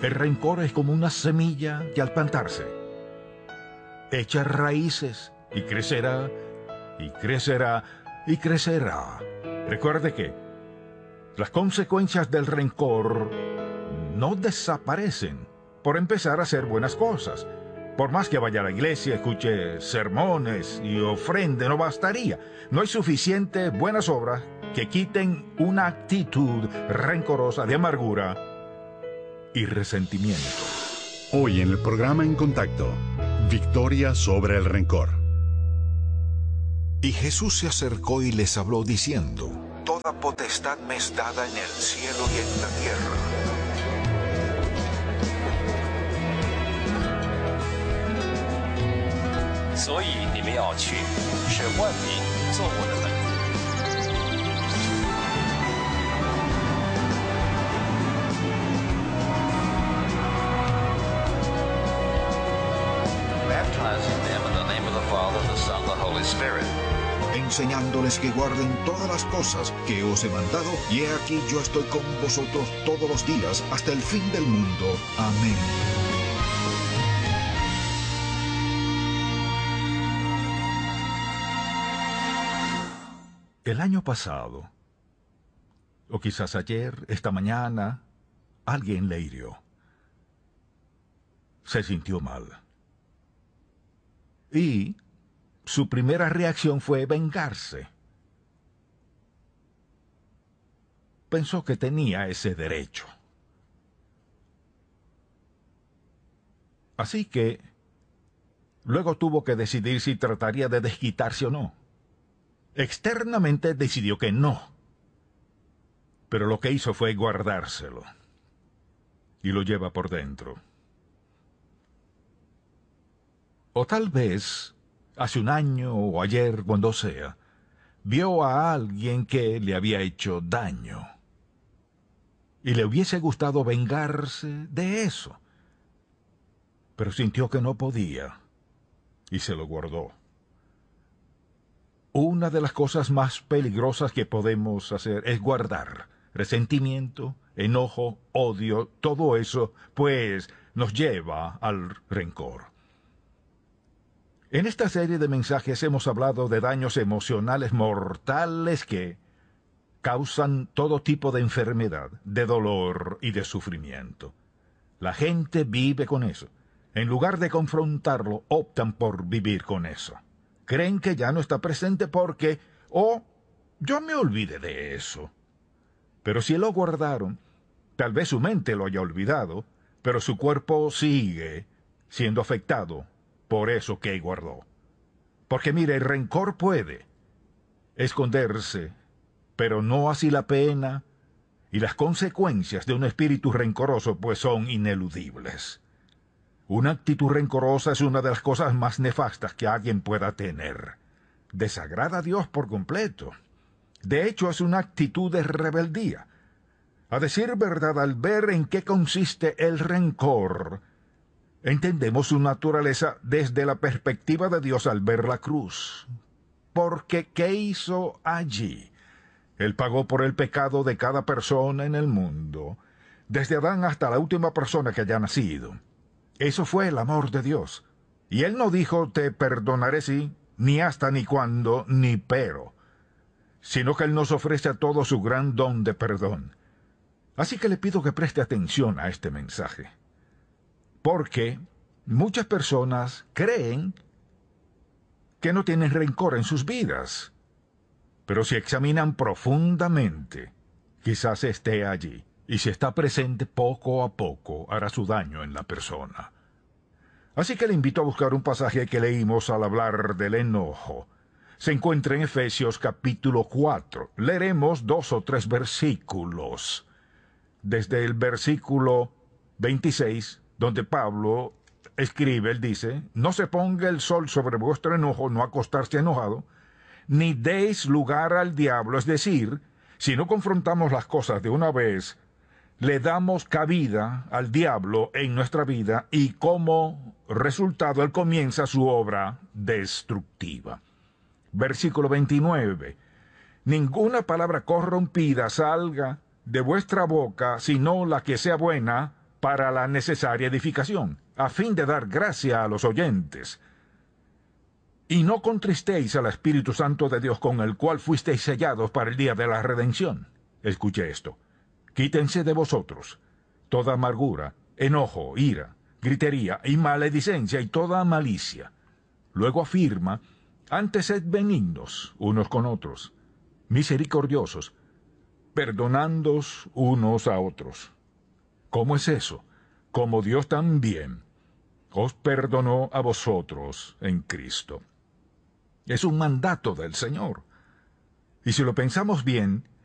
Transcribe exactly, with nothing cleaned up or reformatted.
El rencor es como una semilla que al plantarse echa raíces y crecerá, y crecerá, y crecerá. Recuerde que las consecuencias del rencor no desaparecen por empezar a hacer buenas cosas. Por más que vaya a la iglesia, escuche sermones y ofrende, no bastaría. No hay suficientes buenas obras que quiten una actitud rencorosa de amargura y resentimiento. Hoy en el programa En Contacto, victoria sobre el rencor. Y Jesús se acercó y les habló diciendo: Toda potestad me es dada en el cielo y en la tierra. Baptizing them in the name of the Father, the Son, the Holy Spirit. Enseñándoles que guarden todas las cosas que os he mandado, y he aquí yo estoy con vosotros todos los días hasta el fin del mundo. Amén. El año pasado, o quizás ayer, esta mañana, alguien le hirió. Se sintió mal. Y su primera reacción fue vengarse. Pensó que tenía ese derecho. Así que luego tuvo que decidir si trataría de desquitarse o no. Externamente decidió que no. Pero lo que hizo fue guardárselo. Y lo lleva por dentro. O tal vez, hace un año o ayer, cuando sea, vio a alguien que le había hecho daño. Y le hubiese gustado vengarse de eso. Pero sintió que no podía. Y se lo guardó. Una de las cosas más peligrosas que podemos hacer es guardar resentimiento, enojo, odio, todo eso, pues nos lleva al rencor. En esta serie de mensajes hemos hablado de daños emocionales mortales que causan todo tipo de enfermedad, de dolor y de sufrimiento. La gente vive con eso. En lugar de confrontarlo, optan por vivir con eso. Creen que ya no está presente porque, oh, yo me olvidé de eso. Pero si lo guardaron, tal vez su mente lo haya olvidado, pero su cuerpo sigue siendo afectado por eso que guardó. Porque mire, el rencor puede esconderse, pero no así la pena, y las consecuencias de un espíritu rencoroso pues son ineludibles. Una actitud rencorosa es una de las cosas más nefastas que alguien pueda tener. Desagrada a Dios por completo. De hecho, es una actitud de rebeldía. A decir verdad, al ver en qué consiste el rencor, entendemos su naturaleza desde la perspectiva de Dios al ver la cruz. Porque, ¿qué hizo allí? Él pagó por el pecado de cada persona en el mundo, desde Adán hasta la última persona que haya nacido. Eso fue el amor de Dios. Y Él no dijo, te perdonaré sí, ni hasta, ni cuándo, ni pero, sino que Él nos ofrece a todos su gran don de perdón. Así que le pido que preste atención a este mensaje. Porque muchas personas creen que no tienen rencor en sus vidas. Pero si examinan profundamente, quizás esté allí. Y si está presente, poco a poco hará su daño en la persona. Así que le invito a buscar un pasaje que leímos al hablar del enojo. Se encuentra en Efesios capítulo cuatro. Leeremos dos o tres versículos. Desde el versículo veintiséis, donde Pablo escribe, él dice, no se ponga el sol sobre vuestro enojo, no acostarse enojado, ni deis lugar al diablo, es decir, si no confrontamos las cosas de una vez, le damos cabida al diablo en nuestra vida y como resultado él comienza su obra destructiva. Versículo veintinueve. Ninguna palabra corrompida salga de vuestra boca, sino la que sea buena para la necesaria edificación, a fin de dar gracia a los oyentes. Y no contristéis al Espíritu Santo de Dios, con el cual fuisteis sellados para el día de la redención. Escuche esto. Quítense de vosotros toda amargura, enojo, ira, gritería y maledicencia y toda malicia. Luego afirma, antes sed benignos unos con otros, misericordiosos, perdonándoos unos a otros. ¿Cómo es eso? Como Dios también os perdonó a vosotros en Cristo. Es un mandato del Señor. Y si lo pensamos bien,